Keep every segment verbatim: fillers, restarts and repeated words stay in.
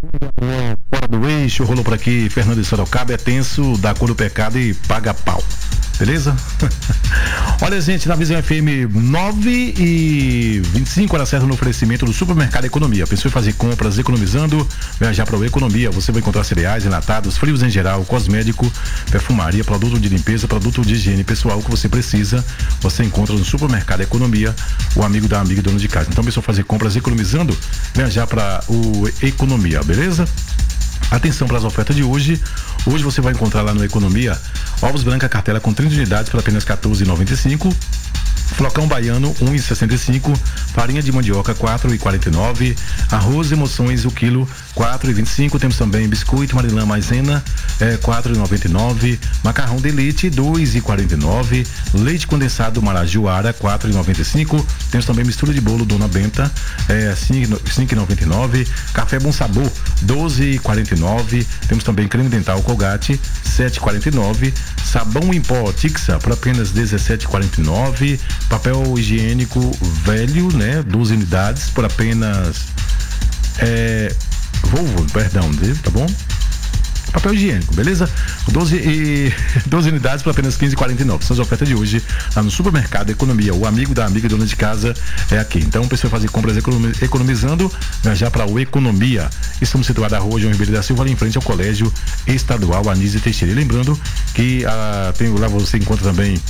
Fora do eixo, rolou por aqui, Fernando de Sorocaba, é tenso, dá cor do pecado e paga pau. Beleza? Olha, gente, na Visão F M nove e vinte e cinco, hora certa, no oferecimento do Supermercado Economia. Pensou em fazer compras economizando? Viajar para o Economia. Você vai encontrar cereais, enlatados, frios em geral, cosmético, perfumaria, produto de limpeza, produto de higiene pessoal que você precisa. Você encontra no Supermercado Economia, o amigo da amiga dona de casa. Então, pensou em fazer compras economizando? Viajar para o Economia, beleza? Atenção para as ofertas de hoje. Hoje você vai encontrar lá no Economia ovos branca cartela com trinta unidades por apenas quatorze reais e noventa e cinco centavos. Flocão baiano um real e sessenta e cinco centavos, farinha de mandioca quatro reais e quarenta e nove centavos, arroz emoções o quilo quatro reais e vinte e cinco centavos, temos também biscoito Marilã maisena é, quatro reais e noventa e nove centavos, macarrão de leite dois reais e quarenta e nove centavos, leite condensado Marajoara quatro reais e noventa e cinco centavos, temos também mistura de bolo Dona Benta é, cinco reais e noventa e nove centavos, café Bom Sabor doze reais e quarenta e nove centavos, temos também creme dental Colgate sete reais e quarenta e nove centavos, sabão em pó Tixa por apenas dezessete reais e quarenta e nove centavos, papel higiênico velho, né, doze unidades por apenas é, Volvo, perdão, tá bom? Papel higiênico, beleza? doze, e, doze unidades por apenas quinze reais e quarenta e nove. São as ofertas de hoje lá no Supermercado Economia. O amigo da amiga dona de casa é aqui. Então, pessoal, fazer compras economizando, já para o Economia. Estamos situados na rua João Ribeiro da Silva, ali em frente ao Colégio Estadual Anísio Teixeira. E lembrando que ah, tem, lá você encontra também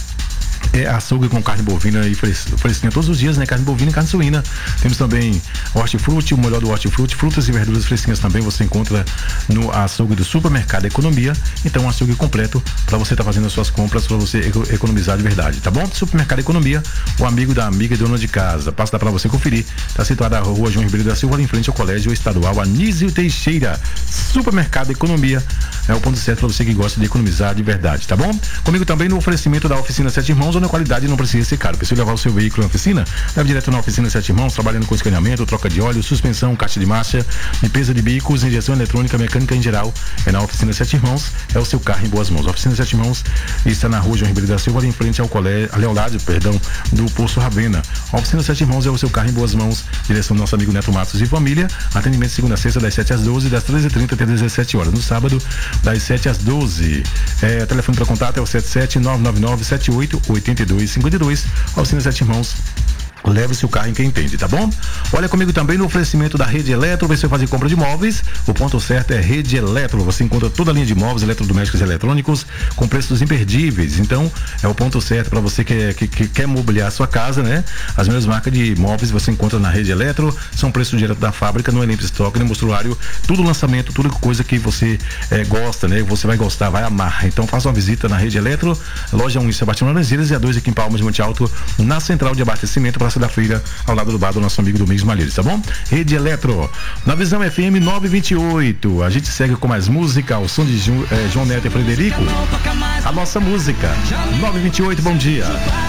é açougue com carne bovina e fresquinha todos os dias, né? Carne bovina e carne suína. Temos também hortifruti, o melhor do hortifruti, frutas e verduras fresquinhas também você encontra no açougue do Supermercado Economia. Então, um açougue completo para você estar tá fazendo as suas compras, para você economizar de verdade, tá bom? Supermercado Economia, o amigo da amiga e dona de casa. Passa para você conferir. Está situado na rua João Ribeiro da Silva, ali em frente ao Colégio Estadual Anísio Teixeira. Supermercado Economia é o ponto certo para você que gosta de economizar de verdade, tá bom? Comigo também no oferecimento da Oficina Sete Irmãos, onde a qualidade não precisa ser caro. Precisa levar o seu veículo na oficina? Leve direto na Oficina Sete Irmãos, trabalhando com escaneamento, troca de óleo, suspensão, caixa de marcha, limpeza de bicos, injeção eletrônica, mecânica em geral. É na Oficina Sete Irmãos, é o seu carro em boas mãos. A Oficina Sete Irmãos está na rua João Ribeiro da Silva, ali em frente ao colégio, ali ao lado, perdão, do Poço Ravena. A Oficina Sete Irmãos é o seu carro em boas mãos. Direção do nosso amigo Neto Matos e família. Atendimento segunda a sexta, das sete às doze, das treze e trinta até dezessete horas. No sábado, das sete às doze. É, telefone para contato é o sete sete nove nove nove sete oito oito dois cinco dois. Oficina Sete Irmãos. Leve o seu carro em quem entende, tá bom? Olha comigo também no oferecimento da Rede Eletro. Você fazer compra de móveis, o ponto certo é Rede Eletro. Você encontra toda a linha de móveis, eletrodomésticos e eletrônicos com preços imperdíveis. Então, é o ponto certo para você que, que, que quer mobiliar a sua casa, né? As mesmas marcas de móveis você encontra na Rede Eletro. São preços direto da fábrica, não é nem estoque, nem mostruário. Tudo lançamento, tudo coisa que você é, gosta, né? Você vai gostar, vai amar. Então, faça uma visita na Rede Eletro. Loja um em Sebastião Laranjeiras e a dois aqui em Palmas, Monte Alto, na central de abastecimento para da feira, ao lado do bar do nosso amigo Domingos Malheiros, tá bom? Rede Eletro, na Visão F M nove e vinte e oito. A gente segue com mais música, o som de Ju, eh, João Neto e Frederico. A nossa música, nove e vinte e oito, bom dia.